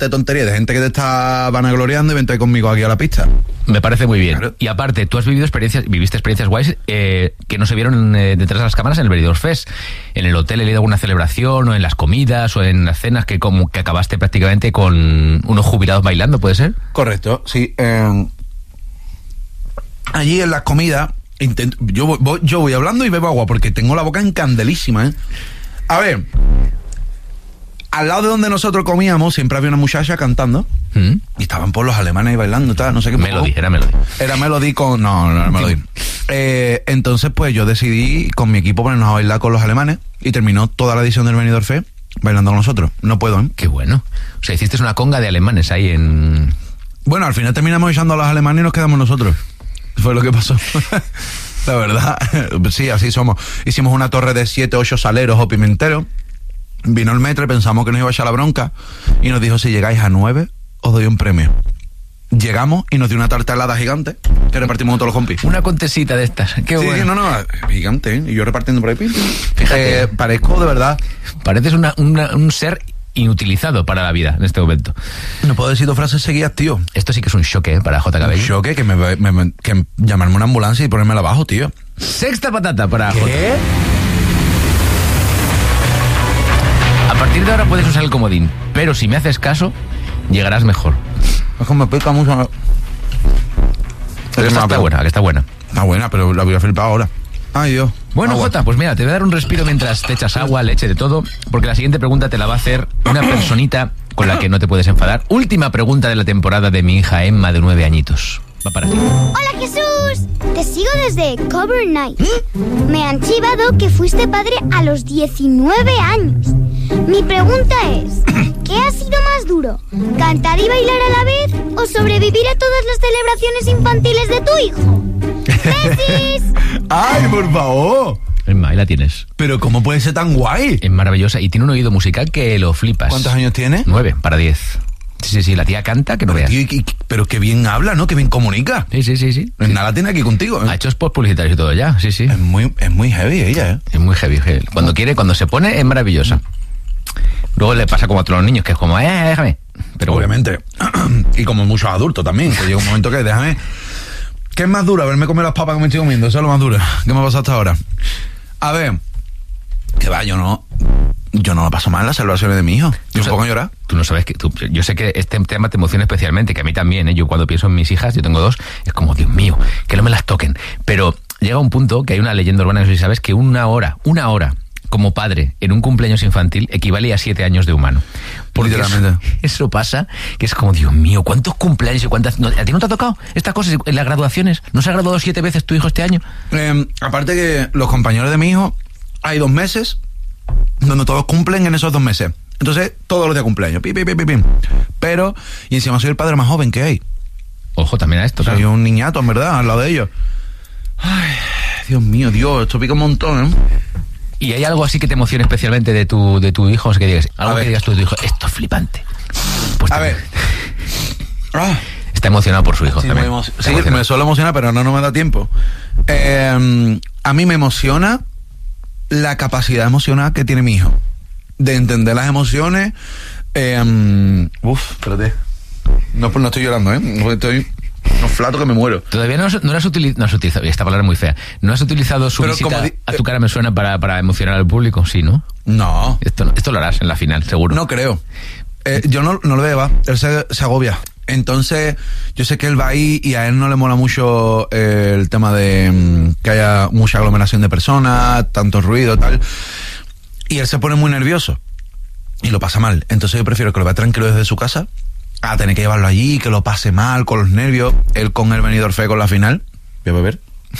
de tontería, de gente que te está vanagloriando y vente conmigo aquí a la pista. Me parece muy bien. Claro. Y aparte, tú viviste experiencias guays que no se vieron detrás de las cámaras en el Benidorm Fest. En el hotel he leído alguna celebración, o en las comidas, o en las cenas, que como que acabaste prácticamente con unos jubilados bailando, ¿puede ser? Correcto, sí. Allí en las comidas, yo voy hablando y bebo agua porque tengo la boca encandelísima, ¿eh? A ver, al lado de donde nosotros comíamos siempre había una muchacha cantando y estaban por los alemanes ahí bailando, tal, no sé qué. Melody, era Melody. Era Melody con... No era Melody. Entonces, pues yo decidí con mi equipo ponernos a bailar con los alemanes y terminó toda la edición del Benidorm Fest bailando con nosotros. No puedo, ¿eh? Qué bueno. O sea, hiciste una conga de alemanes ahí en... Bueno, al final terminamos echando a los alemanes y nos quedamos nosotros. Fue lo que pasó. La verdad, sí, así somos. Hicimos una torre de 7, 8 saleros o pimenteros. Vino el metro y pensamos que nos iba a echar la bronca y nos dijo, si llegáis a 9 os doy un premio. Llegamos y nos dio una tarta helada gigante que repartimos con todos los compis. Una contesita de estas. Qué Sí, bueno. no, gigante, ¿eh? Y yo repartiendo por ahí. Fíjate. Parezco de verdad. Pareces un ser inutilizado para la vida en este momento. No puedo decir 2 frases seguidas, tío. Esto sí que es un choque, para J. Un Cabello. choque que llamarme una ambulancia y ponérmela abajo, tío. Sexta patata para J. ¿Qué? A partir de ahora puedes usar el comodín, pero si me haces caso, llegarás mejor. Es que me pica mucho. Pero esta está buena, que está buena. Está buena, pero la voy a flipar ahora. Ay, Dios. Bueno, Agua. Jota, pues mira, te voy a dar un respiro mientras te echas agua, leche, de todo, porque la siguiente pregunta te la va a hacer una personita con la que no te puedes enfadar. Última pregunta de la temporada de mi hija Emma, de 9 añitos. Va para ti. ¡Hola, Jesús! Te sigo desde Cover Night. Me han chivado que fuiste padre a los 19 años. Mi pregunta es, ¿qué ha sido más duro? ¿Cantar y bailar a la vez o sobrevivir a todas las celebraciones infantiles de tu hijo? ¡Besis! ¡Ay, por favor! Emma, ahí la tienes. Pero ¿cómo puede ser tan guay? Es maravillosa y tiene un oído musical que lo flipas. ¿Cuántos años tiene? 9 para 10. Sí, la tía canta que no veas. Tío, pero qué bien habla, ¿no? Qué bien comunica. Sí. Nada la tiene aquí contigo, ¿eh? Ha hecho spots publicitarios y todo ya, sí. Es muy heavy ella, ¿eh? Es muy heavy. Cuando quiere, cuando se pone, es maravillosa. Luego le pasa como a todos los niños, que es como, déjame. Pero obviamente. Y como muchos adultos también, que llega un momento que déjame. ¿Qué es más duro? Haberme comido las papas que me estoy comiendo. Eso es lo más duro. ¿Qué me ha pasado hasta ahora? A ver. Que va, yo no lo paso mal en las celebraciones de mi hijo. Yo un poco llorar. Tú no sabes que... yo sé que este tema te emociona especialmente, que a mí también, ¿eh? Yo cuando pienso en mis hijas, yo tengo 2, es como, Dios mío, que no me las toquen. Pero llega un punto que hay una leyenda urbana, no sé si sabes, que una hora como padre en un cumpleaños infantil equivale a 7 años de humano. Porque eso pasa, que es como, Dios mío, ¿cuántos cumpleaños y cuántas... ¿A ti no te ha tocado estas cosas en las graduaciones? ¿No se ha graduado 7 veces tu hijo este año? Aparte que los compañeros de mi hijo, hay 2 meses donde todos cumplen en esos 2 meses. Entonces, todos los días cumpleaños. Pim. Pero, y encima soy el padre más joven que hay. Ojo también a esto, Soy un niñato, en verdad, al lado de ellos. Ay, Dios mío, esto pica un montón, ¿eh? ¿Y hay algo así que te emocione especialmente de tu hijo? O sea, que digas, algo que digas tú de tu hijo, esto es flipante. Pues a ver. Está emocionado por su hijo también. Me suelo emocionar, pero no me da tiempo. A mí me emociona la capacidad emocional que tiene mi hijo. De entender las emociones. Espérate. No estoy llorando, ¿eh? No flato que me muero. Todavía no has utilizado, esta palabra es muy fea, ¿no has utilizado su visita a tu cara me suena para emocionar al público? Sí, ¿no? No. Esto lo harás en la final, seguro. No creo. Yo no lo veo, él se agobia. Entonces, yo sé que él va ahí y a él no le mola mucho el tema de que haya mucha aglomeración de personas, tanto ruido, tal. Y él se pone muy nervioso y lo pasa mal. Entonces yo prefiero que lo vea tranquilo desde su casa a tener que llevarlo allí, que lo pase mal, con los nervios. Él con el Benidorm Fest con la final. Voy a beber.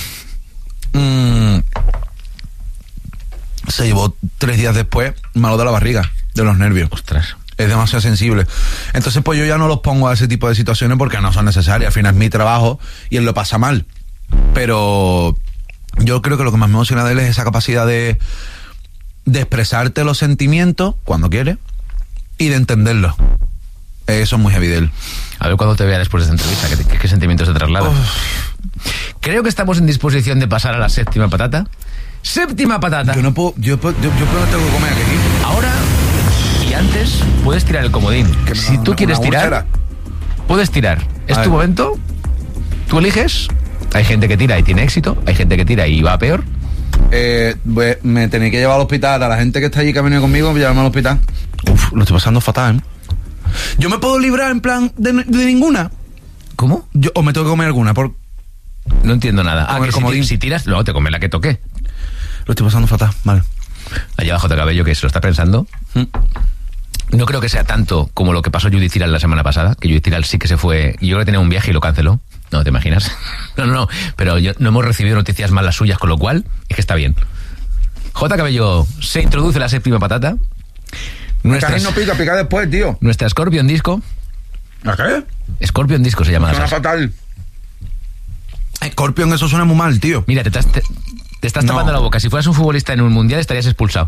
Se llevó 3 días después malo de la barriga, de los nervios. Ostras. Es demasiado sensible. Entonces, pues yo ya no los pongo a ese tipo de situaciones porque no son necesarias. Al final es mi trabajo y él lo pasa mal. Pero yo creo que lo que más me emociona de él es esa capacidad de expresarte los sentimientos cuando quiere y de entenderlos. Eso es muy heavy de él. A ver cuando te vea después de esta entrevista, ¿qué sentimientos te traslada? Creo que estamos en disposición de pasar a la séptima patata. ¡Séptima patata! Yo no tengo que comer aquí. Ahora, y antes puedes tirar el comodín. Si tú quieres tirar, puedes tirar. Es tu momento. Tú eliges. Hay gente que tira y tiene éxito. Hay gente que tira y va peor. Me tenéis que llevar al hospital. A la gente que está allí que ha venido conmigo, llevarme al hospital. Uf, lo estoy pasando fatal, ¿eh? ¿Yo me puedo librar en plan de ninguna? ¿Cómo? ¿O me tengo que comer alguna? No entiendo nada. Que si tiras, luego te comes la que toque. Lo estoy pasando fatal, vale. Allá abajo de Cabello, que se lo está pensando. No creo que sea tanto como lo que pasó Judith Tiral la semana pasada, que Judith Tiral sí que se fue. Yo creo que tenía un viaje y lo canceló. No, ¿te imaginas? No. Pero no hemos recibido noticias más las suyas, con lo cual es que está bien. J. Cabello se introduce la séptima patata. Nuestra no pica después, tío. Nuestra Scorpion Disco. ¿A qué? Scorpion Disco se llama. Suena fatal. Scorpion, eso suena muy mal, tío. Mira, te estás tapando la boca. Si fueras un futbolista en un mundial estarías expulsado.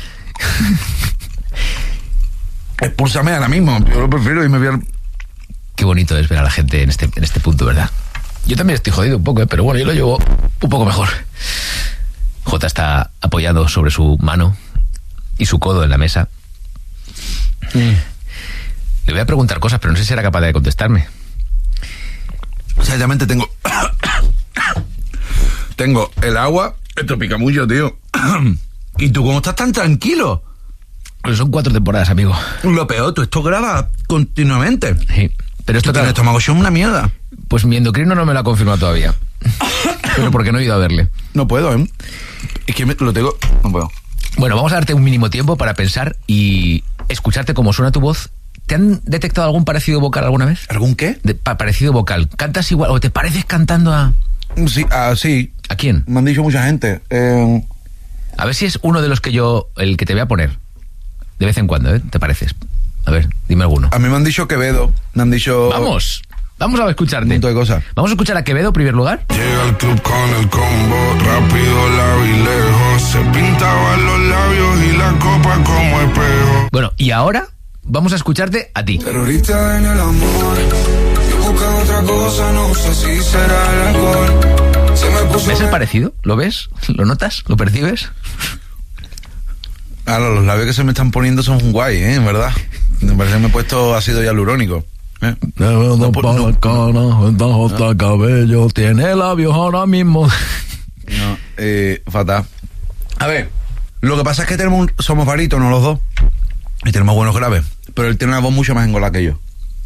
Expúlsame ahora mismo. Yo lo prefiero y me voy al... Qué bonito es ver a la gente en este punto, ¿verdad? Yo también estoy jodido un poco, pero bueno, yo lo llevo un poco mejor. J está apoyado sobre su mano y su codo en la mesa. Le voy a preguntar cosas, pero no sé si será capaz de contestarme. Exactamente, tengo el agua. Esto pica mucho, tío. ¿Y tú cómo estás tan tranquilo? Pues son 4 temporadas, amigo. Lo peor, tú esto grabas continuamente. Sí, pero esto tiene estómago, es una mierda. Pues mi endocrino no me lo ha confirmado todavía. Pero porque no he ido a verle. No puedo, ¿eh? Es que lo tengo... No puedo. Bueno, vamos a darte un mínimo tiempo para pensar y escucharte cómo suena tu voz. ¿Te han detectado algún parecido vocal alguna vez? ¿Algún qué? Parecido vocal. ¿Cantas igual o te pareces cantando a...? Sí, sí. ¿A quién? Me han dicho mucha gente. A ver si es uno de los que el que te voy a poner. De vez en cuando, ¿eh? ¿Te pareces? A ver, dime alguno. A mí me han dicho Quevedo. Me han dicho... Vamos a escucharte. Un montón de cosas. Vamos a escuchar a Quevedo en primer lugar. Llega al club con el combo, rápido, largo y lejos. Se pintaban los labios y la copa como espejo. Bueno, y ahora vamos a escucharte a ti. Terrorista en el amor. Yo busco otra cosa, no sé si será el alcohol. ¿Ves el parecido? ¿Lo ves? ¿Lo notas? ¿Lo percibes? Ahora, los labios que se me están poniendo son guay, en verdad. Me parece que me he puesto ácido hialurónico. Cabello tiene labios ahora mismo. No, fatal. A ver, lo que pasa es que somos barítonos los dos y tenemos buenos graves, pero él tiene una voz mucho más engolada que yo.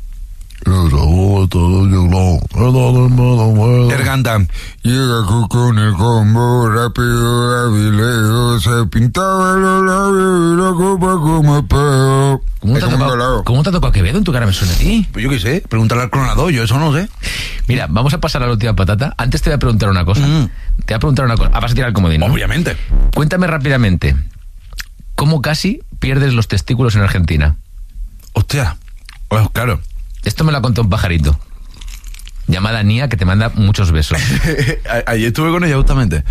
Él canta: llega con el combo, rápido, avileo, se pintaba los labios y la copa como espejo. ¿Cómo te ha tocado Quevedo en tu cara me suena a ti? Pues yo qué sé, pregúntale al clonador, yo eso no sé. Mira, vamos a pasar a la última patata. Antes te voy a preguntar una cosa. Te voy a preguntar una cosa. Vas a tirar el comodín, ¿no? Obviamente. Cuéntame rápidamente, ¿cómo casi pierdes los testículos en Argentina? Hostia, pues claro. Esto me lo ha contado un pajarito llamada Nia, que te manda muchos besos. Ayer estuve con ella justamente.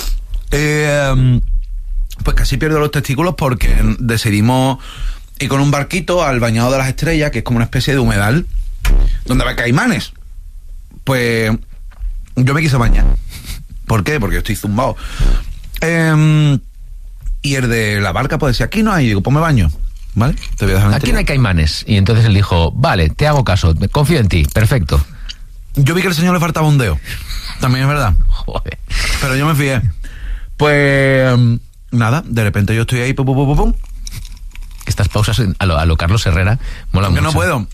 Pues casi pierdo los testículos porque decidimos ir con un barquito al Bañado de las Estrellas, que es como una especie de humedal donde va caimanes. Pues yo me quise bañar. ¿Por qué? Porque yo estoy zumbado. Y el de la barca pues decía: aquí no hay. Digo, pues me baño, ¿vale? Te voy a dejar. Aquí no hay caimanes. Y entonces él dijo: vale, te hago caso, confío en ti, perfecto. Yo vi que al señor le faltaba un dedo. También es verdad. Joder. Pero yo me fié. Pues nada, de repente yo estoy ahí, pum, pum, pum, pum. Estas pausas a lo Carlos Herrera mola mucho. Que no puedo.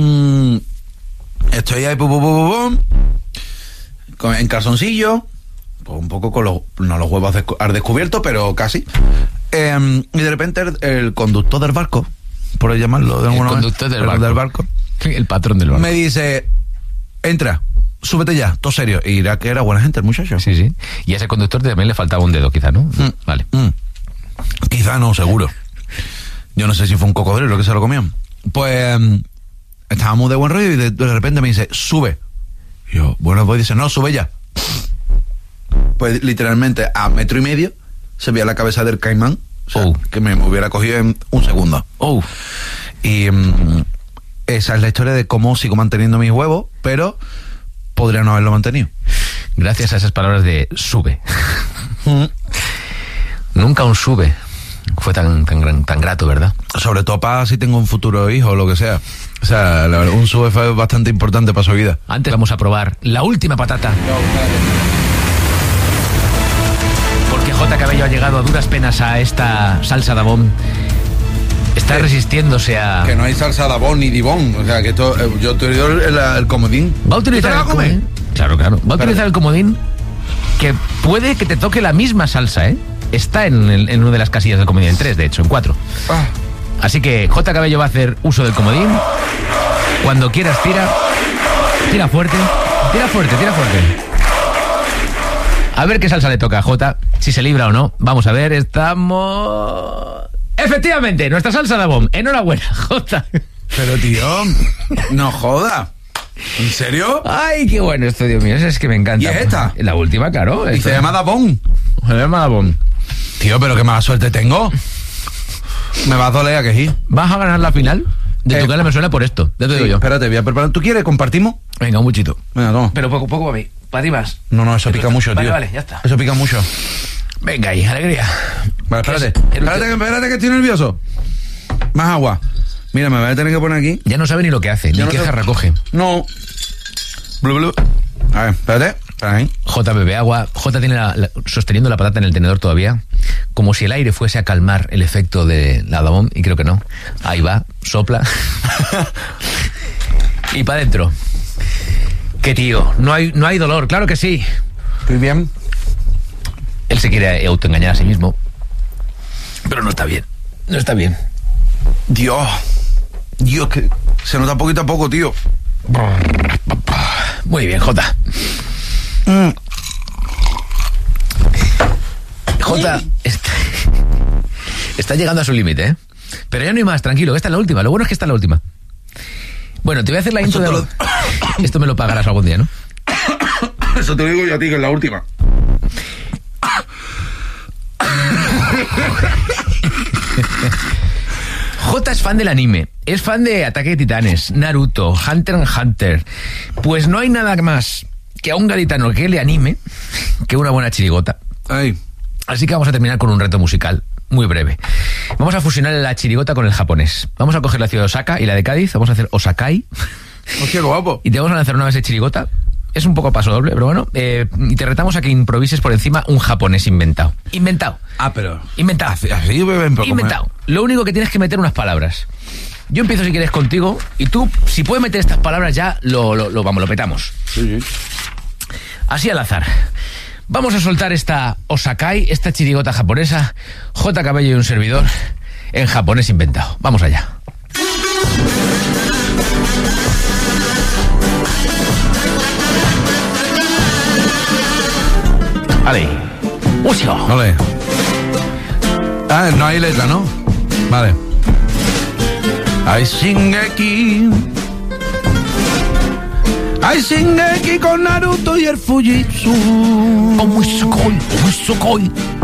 Estoy ahí, pum, pum, pum, pum, en calzoncillo, pues un poco con los huevos al descubierto, pero casi. Y de repente el conductor del barco, por llamarlo de alguna manera, del barco, el patrón del barco, me dice: entra, súbete ya, todo serio. Y era que era buena gente el muchacho. Sí, sí. Y a ese conductor también le faltaba un dedo, quizá, ¿no? Vale. Quizá no, seguro. Yo no sé si fue un cocodrilo que se lo comían. Pues estábamos de buen rollo y de repente me dice: sube. Y yo, bueno, pues dice: no, sube ya. Pues literalmente a 1.5 metros se veía la cabeza del caimán. O sea, que me hubiera cogido en un segundo. Y esa es la historia de cómo sigo manteniendo mis huevos, pero podría no haberlo mantenido. Gracias a esas palabras de sube. Nunca un sube fue tan grato, ¿verdad? Sobre todo para si tengo un futuro hijo o lo que sea. O sea, la verdad, un sube fue bastante importante para su vida. Antes vamos a probar la última patata. Porque J. Cabello ha llegado a duras penas a esta salsa Dabón. Está resistiéndose a... Que no hay salsa Dabón ni Dibón. O sea, que esto, yo te doy el comodín. Va a utilizar el comodín. Claro. Va a utilizar el comodín que puede que te toque la misma salsa, ¿eh? Está en una de las casillas del comodín, en 3, de hecho, en 4. Así que J. Cabello va a hacer uso del comodín. Cuando quieras, tira fuerte. A ver qué salsa le toca a J, si se libra o no. Vamos a ver, estamos... Efectivamente, nuestra salsa Dabón. Enhorabuena, J. Pero tío, no joda. ¿En serio? Ay, qué bueno esto, Dios mío, es que me encanta. ¿Y es esta? La última, claro. Y se llama Dabón. Se llama Dabón. Tío, pero qué mala suerte tengo. Me va a doler a que sí. ¿Vas a ganar la final? De tu cara me suena por esto. Ya te digo yo. Espérate, voy a preparar. ¿Tú quieres? ¿Compartimos? Venga, un buchito. Venga, toma. Pero poco para mí. Para ti más. No, eso pica mucho, tío. Vale, ya está. Eso pica mucho. Venga ahí, alegría. Vale, espérate que estoy nervioso. Más agua. Mira, me voy a tener que poner aquí. Ya no sabe ni lo que hace, ni qué jarra recoge. No. Blu. A ver, espérate. Ahí. J bebe agua. J tiene sosteniendo la patata en el tenedor todavía, como si el aire fuese a calmar el efecto de la Dabón, y creo que no. Ahí va, sopla. Y para adentro. ¿Qué tío? No hay dolor, claro que sí. Estoy bien. Él se quiere autoengañar a sí mismo, pero no está bien. No está bien. Dios, que se nota poquito a poco, tío. Muy bien, J. J está llegando a su límite, ¿eh? Pero ya no hay más, tranquilo, esta es la última. Lo bueno es que esta es la última. Bueno, te voy a hacer la intro de... Esto me lo pagarás algún día, ¿no? Eso te lo digo yo a ti, que es la última. J es fan del anime, es fan de Ataque de Titanes, Naruto, Hunter x Hunter. Pues no hay nada más que a un gaditano que le anime que una buena chirigota. Ay. Así que vamos a terminar con un reto musical muy breve. Vamos a fusionar la chirigota con el japonés. Vamos a coger la ciudad de Osaka y la de Cádiz, vamos a hacer Osakai. Hostia, qué guapo. Y te vamos a lanzar una vez de chirigota. Es un poco paso doble, pero bueno. Y te retamos a que improvises por encima un japonés inventado. Inventado. Pero... Inventado. Así inventado. Lo único que tienes que meter unas palabras. Yo empiezo si quieres contigo y tú, si puedes meter estas palabras ya, lo petamos. Sí. Así al azar. Vamos a soltar esta Osakai, esta chirigota japonesa, J. Cabello y un servidor, en japonés inventado. Vamos allá. Vale. ¡Usio! Vale. No hay letra, ¿no? Vale. Hay Shingeki con Naruto y el Fujitsu. Muy sukoi.